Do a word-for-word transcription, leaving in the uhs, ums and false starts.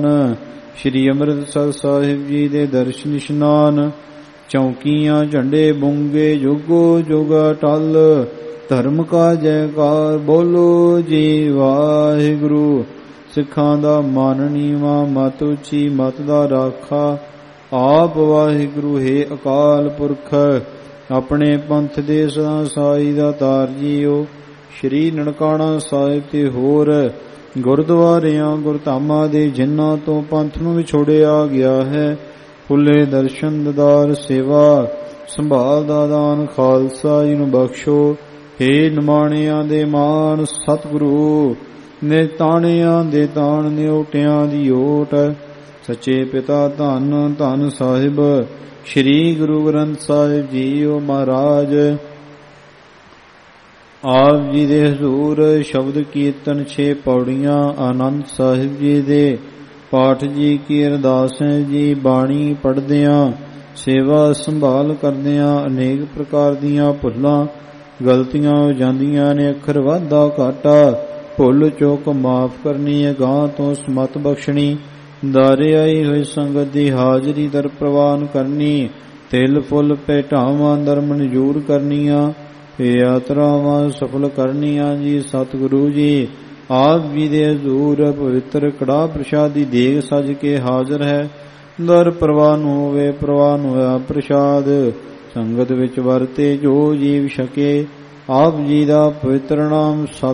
ਦੀਵਾਨ। ਸ਼੍ਰੀ ਅੰਮ੍ਰਿਤਸਰ ਸਾਹਿਬ ਜੀ ਦੇ ਦਰਸ਼ਨ ਇਸ਼ਨਾਨ। ਚੌਕੀਆਂ ਝੰਡੇ ਬੁੰਗੇ ਜੁਗੋ ਜੁਗ ਅਟਲ। ਧਰਮ ਕਾ ਜੈਕਾਰ ਬੋਲੋ ਜੀ ਵਾਹਿਗੁਰੂ। ਸਿੱਖਾਂ ਦਾ ਮਨ ਨੀਵਾ ਮਤ ਉੱਚੀ ਮਤ ਦਾ ਰਾਖਾ। ਆਪ ਵਾਹਿਗੁਰੂ ਹੈ ਅਕਾਲ ਪੁਰਖ। ਆਪਣੇ ਪੰਥ ਦੇ ਸਦਾ ਸਾਈ ਦਾ ਤਾਰ ਜੀਓ। ਸ਼੍ਰੀ ਨਨਕਾਣਾ ਸਾਹਿਬ ਤੇ ਹੋਰ ਗੁਰਦੁਆਰਿਆਂ ਗੁਰਧਾਮਾਂ ਦੇ ਜਿਨ੍ਹਾਂ ਤੋਂ ਪੰਥ ਨੂੰ ਵਿਛੋੜਿਆ ਗਿਆ ਹੈ, ਖੁੱਲੇ ਦਰਸ਼ਨ ਦਦਾਰ ਸੇਵਾ ਸੰਭਾਲ ਦਾ ਦਾਨ ਖਾਲਸਾ ਜੀ ਨੂੰ ਬਖਸ਼ੋ। ਹੇ ਨਿਮਾਣਿਆਂ ਦੇ ਮਾਣ ਸਤਿਗੁਰੂ, ਨਿਤਾਣਿਆਂ ਦੇ ਤਾਣ ਨਿਓਟਿਆਂ ਦੀ ਓਟ। ਸੱਚੇ ਪਿਤਾ ਧੰਨ ਧੰਨ ਸਾਹਿਬ ਸ਼੍ਰੀ ਗੁਰੂ ਗ੍ਰੰਥ ਸਾਹਿਬ ਜੀਓ ਮਹਾਰਾਜ। ਆਪ ਜੀ ਦੇ ਹਜ਼ੂਰ ਸ਼ਬਦ ਕੀਰਤਨ ਛੇ ਪੌੜੀਆਂ। ਆਨੰਦ ਸਾਹਿਬ ਜੀ ਦੇ ਪਾਠ ਜੀ ਕੀ ਅਰਦਾਸ ਹੈ ਜੀ। ਬਾਣੀ ਪੜ੍ਹਦਿਆਂ ਸੇਵਾ ਸੰਭਾਲ ਕਰਦਿਆਂ ਅਨੇਕ ਪ੍ਰਕਾਰ ਦੀਆਂ ਭੁੱਲਾਂ ਗਲਤੀਆਂ ਹੋ ਜਾਂਦੀਆਂ ਨੇ। ਅੱਖਰ ਵਾਧਾ ਘਾਟਾ ਭੁੱਲ ਚੁੱਕ ਮਾਫ ਕਰਨੀ। ਅਗਾਂਹ ਤੋਂ ਸਮਤ ਬਖਸ਼ਣੀ। ਦਾਰੇ ਆਈ ਹੋਈ ਸੰਗਤ ਦੀ ਹਾਜ਼ਰੀ ਦਰ ਪ੍ਰਵਾਨ ਕਰਨੀ। ਤਿਲ ਫੁੱਲ ਭੇਟਾਵਾਂ ਦਰ ਮਨਜ਼ੂਰ ਕਰਨੀਆਂ। ਯਾਤਰਾਵਾਂ ਸਫਲ ਕਰਨੀਆਂ ਜੀ। ਸਤਿਗੁਰੂ ਜੀ ਆਪ ਜੀ ਦੇ ਹਜ਼ੂਰ ਪਵਿੱਤਰ ਕੜਾਹ ਪ੍ਰਸ਼ਾਦੀ ਦੇਗ ਸਜ ਕੇ ਹਾਜ਼ਰ ਹੈ। ਦਰ ਪ੍ਰਵਾਨ ਹੋਵੇ ਪ੍ਰਵਾਨ ਹੋਇਆ ਪ੍ਰਸ਼ਾਦ ਸੰਗਤ ਵਿੱਚ ਵਰਤੇ ਜੋ ਜੀਵ ਛਕੇ। ਆਪ ਜੀ ਦਾ ਪਵਿੱਤਰ ਨਾਮ ਸਤ